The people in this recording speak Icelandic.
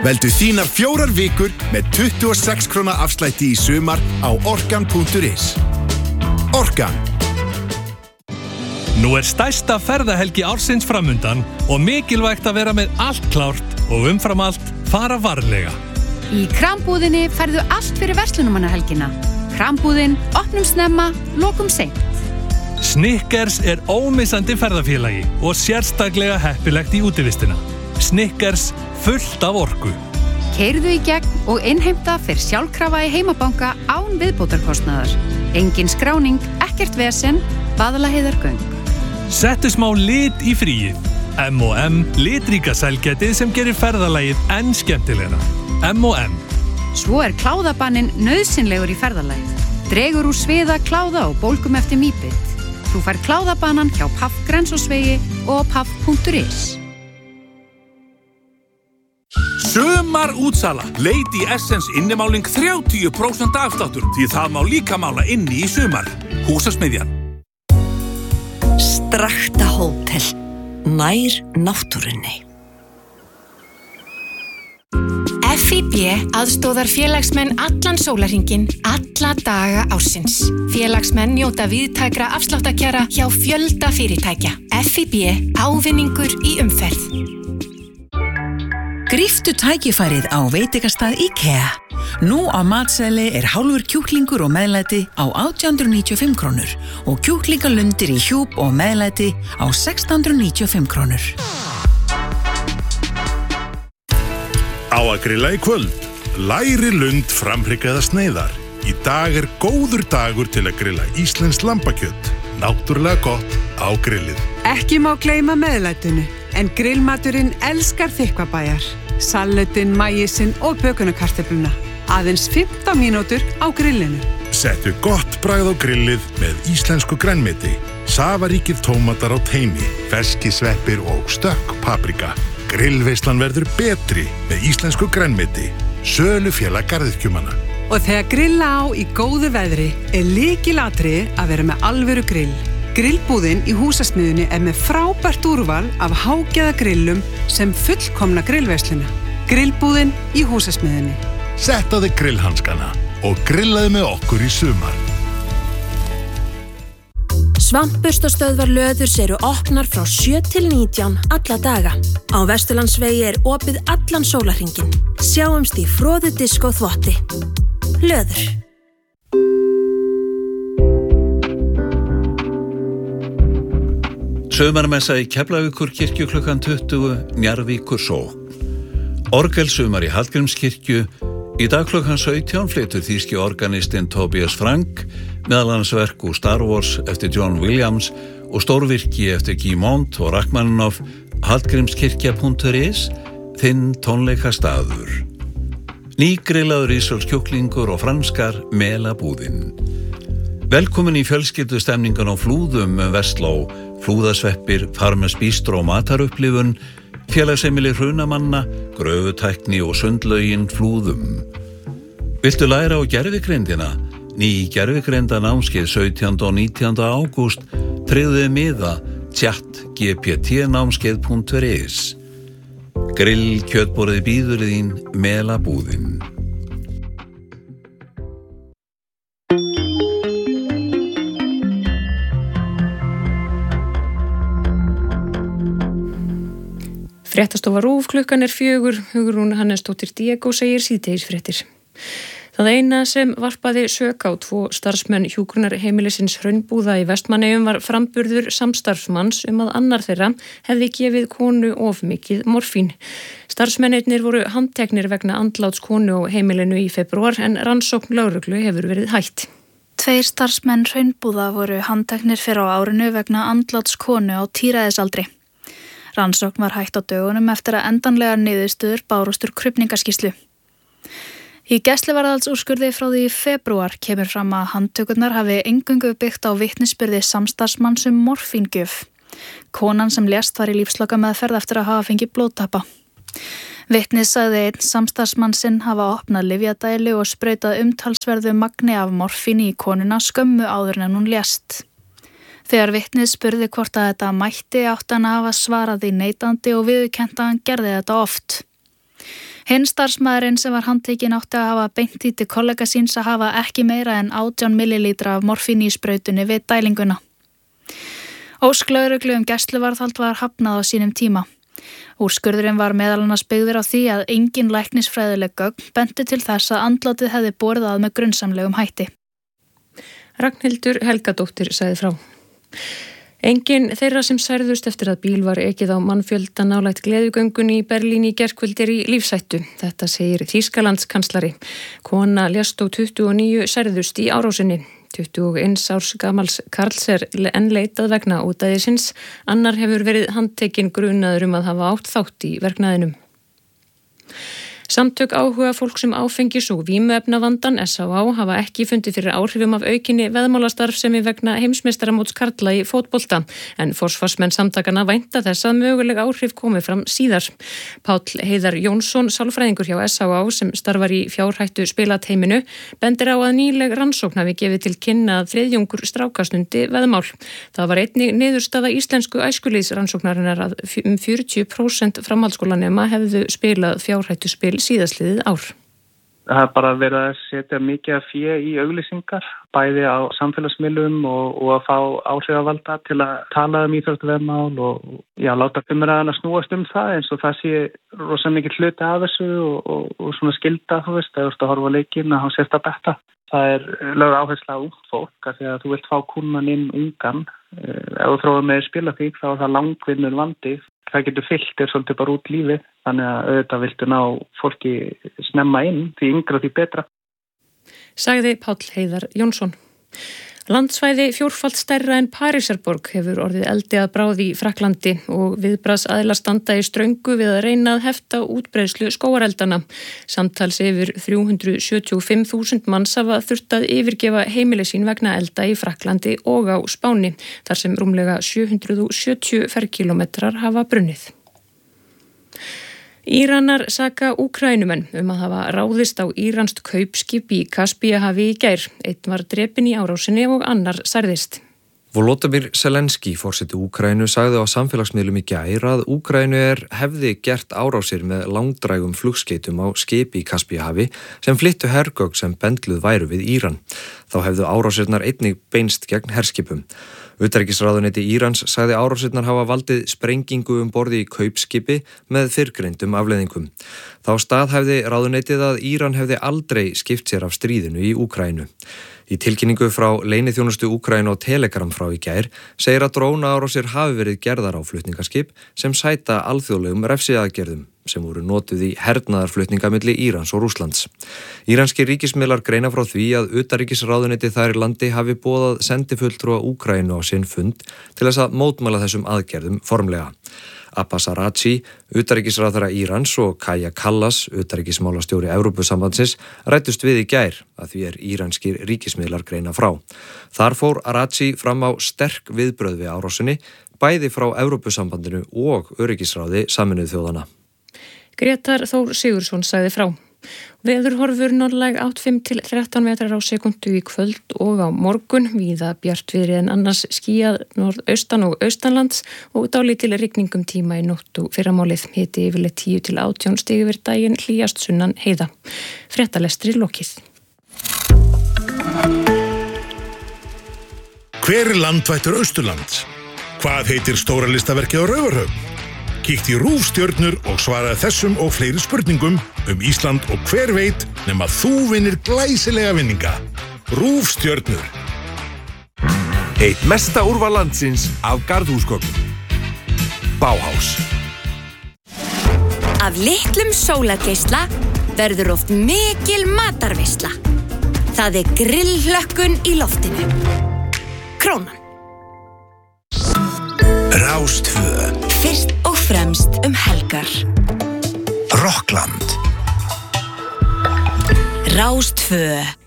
Veldu þínar 4 vikur með 26 króna afslætti í sumar á orkan.is. Orkan. Nú stærsta ferðahelgi ársins framundan og mikilvægt að vera með allt klárt og umfram allt fara varlega. Í Krambúðinni færðu allt fyrir verslunarmannahelgina. Krambúðin, opnum snemma, lokum seint. Snickers ómissandi ferðafélagi og sérstaklega heppilegt í útivistina. Snickers fullt af orku. Keyrðu í gegn og innheimta fyrir sjálfkrafa í heimabanka án viðbótarkostnaðar. Engin skráning, ekkert vesen, Vaðlaheiðargöng. Settu smá lit í fríið. M&M litríka sælgætið sem gerir ferðalagið enn skemmtilegra. M&M. Svo kláðabanninn nauðsynlegur í ferðalagið. Dregur úr sviða, kláða og bólgum eftir mýbit. Þú fær kláðabannan hjá Paff Grensásvegi og paff.is. Sumar útsala. Lady Essence innimáling 30% afsláttur því það má líka mála inni í sumar. Húsasmiðjan. Strakta hótel. Nær náttúrunni. FIB aðstóðar félagsmenn allan sólarhringinn, alla daga ársins. Félagsmenn njóta víðtækra afsláttakjara hjá fjölda fyrirtækja. FIB ávinningur í umferð. Gríptu tækifærið á veitingastað IKEA. Nú á matseðli hálfur kjúklingur og meðlæti á 1895 krónur og kjúklingalundir í hjúp og meðlæti á 1695 krónur. Á að grilla í kvöld. Læri lund framhryggaða sneiðar. Í dag góður dagur til að grilla íslenskt lambakjöt. Náttúrulega gott á grillið. Ekki má gleyma meðlætinu, en grillmaturinn elskar þykkvabæjar. Salatinn, maísinn og bökunarkartöfluna. Aðeins 15 mínútur á grillinu. Settu gott bragð á grillið með íslensku grænmeti. Safaríkir tómatar á teini, ferskisveppir og stökk paprika. Grillveislan verður betri með íslensku grænmeti. Sölufélag garðyrkjumanna. Og þegar grilla á í góðu veðri lykilatriði að vera með alvöru grill. Grillbúðin í húsasmiðjunni með frábært úrval af hágæðagrillum sem fullkomna grillveisluna. Grillbúðin í húsasmiðjunni. Settaðu grillhanskana og grillaðu með okkur í sumar. Svampburstastöðvar Löðurs opnar frá 7 til 19 alla daga. Á Vesturlandsvegi opið allan sólarhringinn. Sjáumst í froðu disk og þvotti. Löður. Sumarmessa í Keflavíkurkirkju klukkan 20, Njarðvíkur sókn. Orgelsumar í Hallgrímskirkju. Í dag klukkan 17 flytur þýski organistinn Tobias Frank, meðal annars verk úr Star Wars eftir John Williams og stórvirki eftir Guillemot og Rachmaninoff. Hallgrímskirkja.is, þinn tónleikastaður. Nýgrillaður ísraelskjúklingur og franskar melabúðinn. Velkomin í fjölskyldustemningan á Flúðum Vestló, Flúðasveppir, Farmers Bistro og matarupplifun, félagsheimili Hrunamanna, gröfutækni og sundlaugin Flúðum. Viltu læra á gervigreindina? Ný gervigreinda námskeið 17. og 19. ágúst, tryggðu miða chatgpt-námskeið.is. Grill kjötborðið bíður þín melabúðinn. Fréttastofa RÚV, klukkan 4, Hugrún Hannesdóttir Diego segir síðdegisfréttir. Það eina sem varpaði sök á 2 starfsmenn hjúkrunarheimilisins Hraunbúða í Vestmannaeyjum var framburður samstarfsmanns að annar þeirra hefði gefið konu of mikið morfín. Starfsmennirnir voru handteknir vegna andláts konu á heimilinu í febrúar en rannsókn lögreglu hefur verið hætt. 2 starfsmenn Hraunbúða voru handteknir fyrr á árinu vegna andláts konu á tíræðisaldri. Rannsókn var hætt á dögunum eftir að endanlegar niðurstöður bárust úr krufningaskýrslu. Í gæsluvarðhaldsúrskurði frá því í febrúar kemur fram að handtökurnar hafi eingöngu byggt á vitnisburði samstarfsmanns morfíngjöf. Konan sem lést var í lífslokameðferð eftir að hafa fengið blóðtappa. Vitnið sagði einn samstarfsmann sinn hafa opnað lyfjadælu og sprautað umtalsverðu magni af morfíni í konuna skömmu áður en hún lést. Þegar vitnið spurði hvort að þetta mætti átti hann að hafa svarað í neitandi og viðurkennt að hann gerði þetta oft. Hinn starfsmaðurinn sem var handtekinn átti að hafa beint því til kollega síns að hafa ekki meira en 18 millilítra af morfíni í sprautunni við dælinguna. Ósk lögreglu gæsluvarðhald var hafnað á sínum tíma. Úrskurðurinn var meðal annars byggður á því að engin læknisfræðileg gögn bentu til þess að andlátið hefði borið að með grunnsamlegum hætti. Ragnhildur Helgadóttir sagði frá. Engin þeirra sem særðust eftir að bíl var ekið á mannfjölda nálægt gleðigöngunni í Berlín í gærkvöld í lífshættu. Þetta segir Þýskalandskanslari. Kona lést og 29 særðust í árásinni. 21 árs gamals Karls enn leitað vegna ódæðisins. Annar hefur verið handtekinn grunaður að hafa átt þátt í verknaðinum. Samtök áhuga fólks áfengis- og vímuefnavandan SÁÁ hafa ekki fundið fyrir áhrifum af aukinni veðmálastarfsemi vegna heimsmeistaramóts karla í fótbolta, en forsvarsmenn samtakana vænta þess að möguleg áhrif komi fram síðar. Páll Heiðar Jónsson, sálfræðingur hjá SÁÁ sem starfar í fjárhættu spilateiminu, bendir á að nýleg rannsókn hafi gefið til kynna að þriðjungur strákastundi veðmál. Það var einnig niðurstaða íslensku æskulýðsrannsóknarinnar að 40% framhaldsskólanema hefðu spilað fjárhættuspil síðastliðið ár. Það bara verið að setja mikið af fé í auglýsingar, bæði á samfélagsmiðlum og að fá áhrifavalda til að tala íþróttaveðmál og láta umræðuna snúast það eins og það sé rosa mikið hluti af þessu og svona skylda, þú veist, að þú horfa á leikinn að hafa sért að betta. Það lögð áhersla á ungt fólk að því að þú vilt fá kúnnan inn ungan. Ef þú þróir með spila því þá það langvinnur vandi. Það getur fyllt svolítið bara út lífið, þannig að auðvitað viltu ná fólki snemma inn, því yngra því betra. Sagði Páll Heiðar Jónsson. Landsvæði fjórfalt stærra en Parísarborg hefur orðið eldi að bráði í Frakklandi og viðbragðsaðilar standa í ströngu við að reyna að hefta útbreiðslu skógareldana. Samtals yfir 375.000 manns hafa þurft að yfirgefa heimili sín vegna elda í Frakklandi og á Spáni, þar sem rúmlega 770 ferkílómetrar hafa brunnið. Íranar saka Úkraínumenn að hafa ráðist á íranskt kaupskip í Kaspíahafi í gær. Einn var drepinn í árásinni og annar særðist. Volodymyr Zelenský, forseti Úkraínu, sagði á samfélagsmiðlum í gær að Úkraínu hefði gert árásir með langdrægum flugskeytum á skipi í Kaspíahafi sem flyttu hergögn sem bendluð væru við Íran. Þá hefðu árásirnar einnig beinst gegn herskipum. Utanríkisráðuneyti Írans sagði árásirnar hafa valdið sprengingu borði í kaupskipi með fyrrgreindum afleiðingum. Þá staðhæfði ráðuneytið að Íran hefði aldrei skipt sér af stríðinu í Úkraínu. Í tilkynningu frá leyniþjónustu Úkraínu og Telegram frá í gær segir að drónaárásir hafi verið gerðar á flutningaskip sem sæta alþjóðlegum refsiaðgerðum sem voru notuð í hernaðarflutninga milli Írans og Rússlands. Íranskir ríkismiðlar greina frá því að utanríkisráðuneyti þar í landi hafi boðað sendifulltrúa Úkraínu á sinn fund til þess að mótmæla þessum aðgerðum formlega. Abbas Araghchi, utanríkisráðherra Írans og Kaja Kallas, utanríkismálastjóri Evrópusambandsins, ræddust við í gær að því íranskir ríkismiðlar greina frá. Þar fór Araghchi fram á sterk viðbrögð við árásinni, bæði frá Evrópusambandinu og öryggisráði Sameinuðu þjóðanna. Grétar Þór Sigurðsson sagði frá. Veðurhorfur norðlæg 8-5 til 13 metrar á sekundu í kvöld og á morgun, víða bjartviðri en annars skýjað norðaustan og austanlands og dálítil rigningum tíma í nótt og fyrramálið, hiti yfirleitt 10 til 18 stig yfir daginn, hlýjast sunnan heiða. Fréttalestri lokið. Hver landvættur Austurlands? Hvað heitir stóra listaverkið á Raufarhöfn? Kíkt í RÚV stjörnur og svaraði þessum og fleiri spurningum Ísland og hver veit nema þú vinnir glæsilega vinninga. RÚV stjörnur. Eitt mesta úrval landsins af garðhúsgögnum. Bauhaus. Af litlum sólargeisla verður oft mikil matarveisla. Það grillhlökkun í loftinu. Krónan. Rástvö. Fyrst og fremst helgar. Rockland. Rástvö.